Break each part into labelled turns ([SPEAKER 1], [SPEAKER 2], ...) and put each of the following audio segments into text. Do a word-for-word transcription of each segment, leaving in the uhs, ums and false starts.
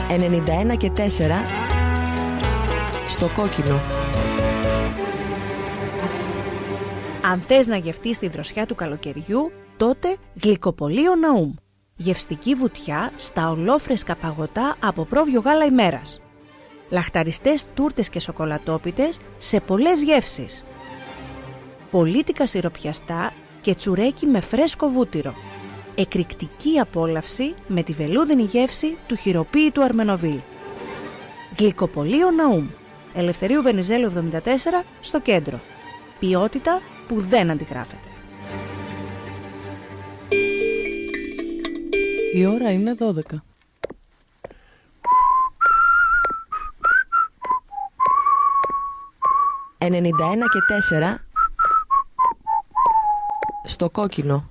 [SPEAKER 1] ενενήντα ένα και τέσσερα στο κόκκινο.
[SPEAKER 2] Αν θες να γευτείς τη δροσιά του καλοκαιριού, τότε Γλυκοπωλείο Ναούμ. Γευστική βουτιά στα ολόφρεσκα παγωτά από πρόβιο γάλα ημέρας. Λαχταριστές τούρτες και σοκολατόπιτες σε πολλές γεύσεις. Πολίτικα σιροπιαστά και τσουρέκι με φρέσκο βούτυρο. Εκρηκτική απόλαυση με τη βελούδινη γεύση του χειροποίητου Αρμενοβίλ. Γλυκοπωλείο Ναούμ. Ελευθερίου Βενιζέλου εβδομήντα τέσσερα στο κέντρο. Ποιότητα που δεν αντιγράφεται.
[SPEAKER 3] Η ώρα είναι δώδεκα.
[SPEAKER 1] ενενήντα ένα και τέσσερα στο κόκκινο.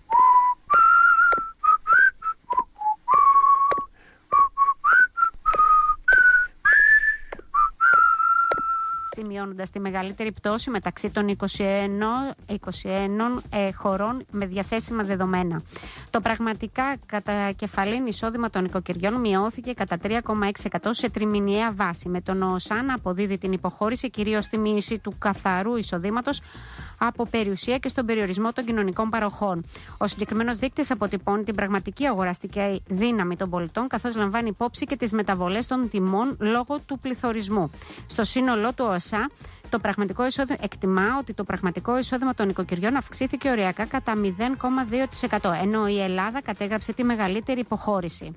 [SPEAKER 4] Σημειώνοντας τη μεγαλύτερη πτώση μεταξύ των είκοσι ένα, είκοσι ένα ε, χωρών με διαθέσιμα δεδομένα. Το πραγματικά κατακεφαλήν εισόδημα των οικοκυριών μειώθηκε κατά τρία κόμμα έξι τοις εκατό σε τριμηνιαία βάση, με τον ΟΣΑ να αποδίδει την υποχώρηση κυρίως στη μείωση του καθαρού εισοδήματος από περιουσία και στον περιορισμό των κοινωνικών παροχών. Ο συγκεκριμένος δείκτης αποτυπώνει την πραγματική αγοραστική δύναμη των πολιτών, καθώς λαμβάνει υπόψη και τις μεταβολές των τιμών λόγω του πληθωρισμού. Στο σύνολό του ΟΣΑ, το πραγματικό εισόδημα, εκτιμά ότι το πραγματικό εισόδημα των οικοκυριών αυξήθηκε οριακά κατά μηδέν κόμμα δύο τοις εκατό, ενώ η Ελλάδα κατέγραψε τη μεγαλύτερη υποχώρηση.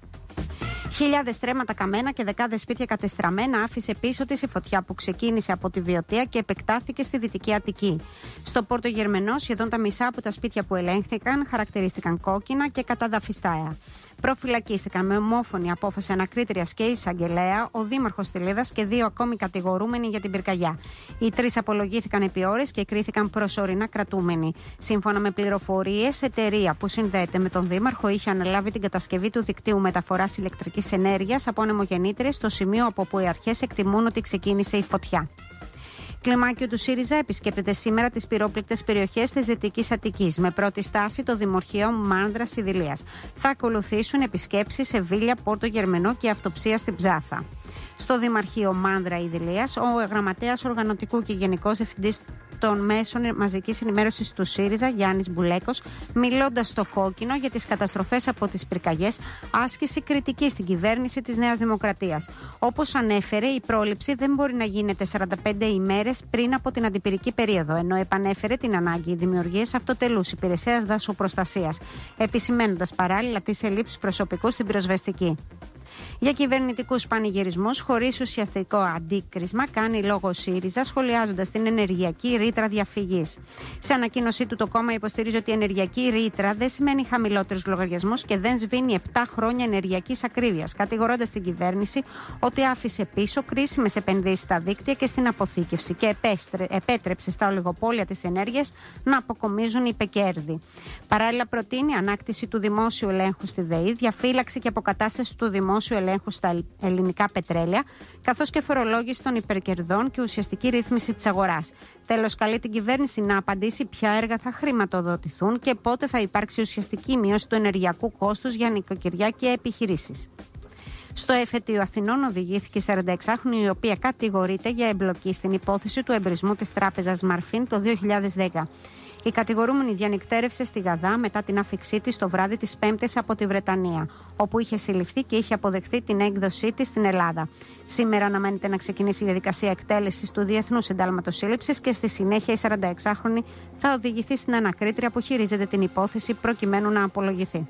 [SPEAKER 4] Χιλιάδες στρέμματα καμένα και δεκάδες σπίτια κατεστραμμένα άφησε πίσω της η φωτιά που ξεκίνησε από τη Βιωτία και επεκτάθηκε στη Δυτική Αττική. Στο Πόρτο Γερμενό, σχεδόν τα μισά από τα σπίτια που ελέγχθηκαν χαρακτηρίστηκαν κόκκινα και καταδαφιστά. Προφυλακίστηκαν με ομόφωνη απόφαση ανακρίτριας και εισαγγελέα ο δήμαρχος Στυλίδας και δύο ακόμη κατηγορούμενοι για την πυρκαγιά. Οι τρεις απολογήθηκαν επί ώρες και κρίθηκαν προσωρινά κρατούμενοι. Σύμφωνα με πληροφορίες, εταιρεία που συνδέεται με τον δήμαρχο είχε αναλάβει την κατασκευή του δικτύου μεταφοράς ηλεκτρικής ενέργειας από ανεμογεννήτριες στο σημείο από που οι αρχές εκτιμούν ότι ξεκίνησε η φωτιά. Κλιμάκιο του ΣΥΡΙΖΑ επισκέπτεται σήμερα τις πυρόπληκτες περιοχές της Δυτικής Αττικής, με πρώτη στάση το Δημορχείο Μάνδρας Ιδηλίας. Θα ακολουθήσουν επισκέψεις σε Βίλια, Πόρτο Γερμενό και αυτοψία στην Ψάθα. Στο Δημαρχείο Μάνδρα Ιδηλίας, ο γραμματέας οργανωτικού και γενικός διευθυντής των μέσων μαζικής ενημέρωσης του ΣΥΡΙΖΑ, Γιάννης Μπουλέκος, μιλώντας στο κόκκινο για τις καταστροφές από τις πυρκαγιές, άσκησε κριτική στην κυβέρνηση της Νέας Δημοκρατίας. Όπως ανέφερε, η πρόληψη δεν μπορεί να γίνεται σαράντα πέντε ημέρες πριν από την αντιπυρική περίοδο, ενώ επανέφερε την ανάγκη δημιουργίας αυτοτελούς υπηρεσίας δασοπροστασίας, επισημαίνοντας παράλληλα τις ελλείψεις προσωπικού στην πυροσβεστική. Για κυβερνητικούς πανηγυρισμούς χωρίς ουσιαστικό αντίκρισμα κάνει λόγο ΣΥΡΙΖΑ, σχολιάζοντας την ενεργειακή ρήτρα διαφυγής. Σε ανακοίνωσή του, το κόμμα υποστηρίζει ότι η ενεργειακή ρήτρα δεν σημαίνει χαμηλότερους λογαριασμούς και δεν σβήνει επτά χρόνια ενεργειακής ακρίβειας, κατηγορώντας την κυβέρνηση ότι άφησε πίσω κρίσιμες επενδύσεις στα δίκτυα και στην αποθήκευση και επέτρεψε στα ολιγοπόλια της ενέργειας να αποκομίζουν υπεκέρδη. Παράλληλα, προτείνει ανάκτηση του δημόσιου ελέγχου στη ΔΕΗ, διαφύλαξη και αποκατάσταση του δημόσιου ελέγχου στα ελληνικά πετρέλαια, καθώς και φορολόγηση των υπερκερδών και ουσιαστική ρύθμιση της αγοράς. Τέλος, καλεί την κυβέρνηση να απαντήσει ποια έργα θα χρηματοδοτηθούν και πότε θα υπάρξει ουσιαστική μείωση του ενεργειακού κόστους για νοικοκυριά και επιχειρήσεις. Στο εφετείο Αθηνών οδηγήθηκε η σαρανταεξάχρονη, η οποία κατηγορείται για εμπλοκή στην υπόθεση του εμπρισμού της τράπεζας Μαρφίν το δύο χιλιάδες δέκα. Η κατηγορούμενη διανυκτέρευσε στη Γαδά μετά την άφιξή της το βράδυ της Πέμπτης από τη Βρετανία, όπου είχε συλληφθεί και είχε αποδεχθεί την έκδοσή της στην Ελλάδα. Σήμερα αναμένεται να ξεκινήσει η διαδικασία εκτέλεσης του Διεθνούς Εντάλματος Σύλληψης και στη συνέχεια η σαρανταεξάχρονη θα οδηγηθεί στην ανακρίτρια που χειρίζεται την υπόθεση προκειμένου να απολογηθεί.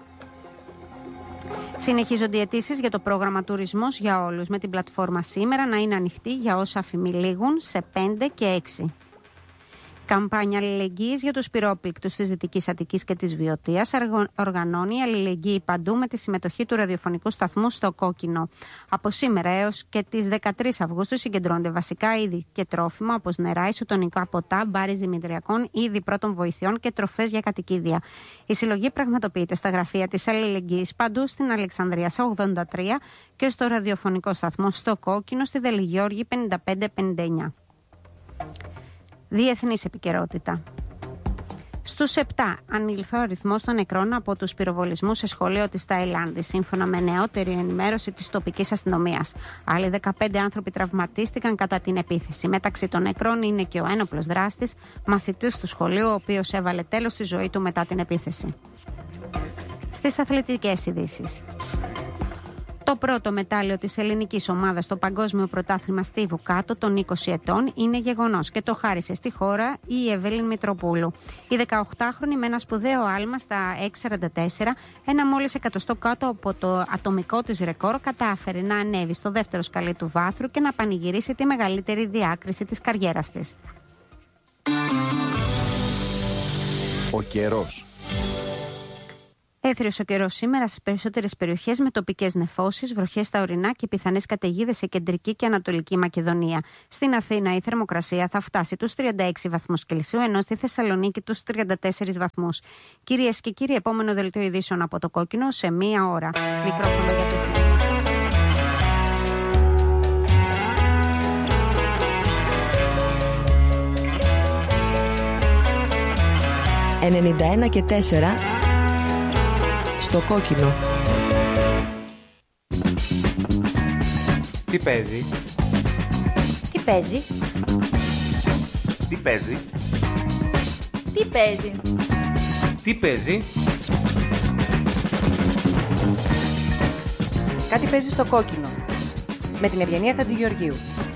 [SPEAKER 4] Συνεχίζονται οι αιτήσεις για το πρόγραμμα Τουρισμός για Όλους, με την πλατφόρμα σήμερα να είναι ανοιχτή για όσα αφημιλίγουν σε πέντε και έξι. Καμπάνια αλληλεγγύης για τους πυρόπληκτους της Δυτικής Αττικής και της Βιωτίας οργανώνει αλληλεγγύη παντού με τη συμμετοχή του ραδιοφωνικού σταθμού στο κόκκινο. Από σήμερα έως και τις δεκατρείς Αυγούστου συγκεντρώνονται βασικά είδη και τρόφιμα όπως νερά, ισοτονικά ποτά, μπάρις δημητριακών, είδη πρώτων βοηθειών και τροφές για κατοικίδια. Η συλλογή πραγματοποιείται στα γραφεία της αλληλεγγύης παντού στην Αλεξανδρία σε ογδόντα τρία και στο ραδιοφωνικό σταθμό στο κόκκινο στη Δελιγιώργη πενήντα πέντε πενήντα εννιά. Διεθνής επικαιρότητα. Στους επτά ανήλθε ο αριθμός των νεκρών από τους πυροβολισμούς σε σχολείο της Ταϊλάνδης, σύμφωνα με νεότερη ενημέρωση της τοπικής αστυνομίας. Άλλοι δεκαπέντε άνθρωποι τραυματίστηκαν κατά την επίθεση. Μεταξύ των νεκρών είναι και ο ένοπλος δράστης, μαθητής του σχολείου, ο οποίος έβαλε τέλος στη ζωή του μετά την επίθεση. Στις αθλητικές ειδήσεις. Το πρώτο μετάλλιο της ελληνικής ομάδας στο Παγκόσμιο Πρωτάθλημα Στίβου κάτω των είκοσι ετών είναι γεγονός και το χάρισε στη χώρα η Εβέλιν Μητροπούλου. Η δεκαοκτάχρονη με ένα σπουδαίο άλμα στα έξι σαράντα τέσσερα, ένα μόλις εκατοστό κάτω από το ατομικό της ρεκόρ, κατάφερε να ανέβει στο δεύτερο σκαλί του βάθρου και να πανηγυρίσει τη μεγαλύτερη διάκριση της καριέρας της.
[SPEAKER 3] Ο καιρός.
[SPEAKER 4] Έθριος ο καιρός σήμερα στις περισσότερες περιοχές με τοπικές νεφώσεις, βροχές στα ορεινά και πιθανές καταιγίδες σε κεντρική και ανατολική Μακεδονία. Στην Αθήνα η θερμοκρασία θα φτάσει τους τριάντα έξι βαθμούς Κελσίου, ενώ στη Θεσσαλονίκη τους τριάντα τέσσερις βαθμούς. Κυρίες και κύριοι, επόμενο δελτίο ειδήσεων από το Κόκκινο σε μία ώρα. Μικρόφωνο για τη
[SPEAKER 1] ενενήντα ένα και τέσσερα στο Κόκκινο.
[SPEAKER 5] Τι παίζει?
[SPEAKER 6] Τι παίζει?
[SPEAKER 7] Τι παίζει?
[SPEAKER 6] Τι παίζει?
[SPEAKER 5] Τι παίζει?
[SPEAKER 8] Κάτι παίζει στο Κόκκινο με την Ευγενία Χατζηγεωργίου.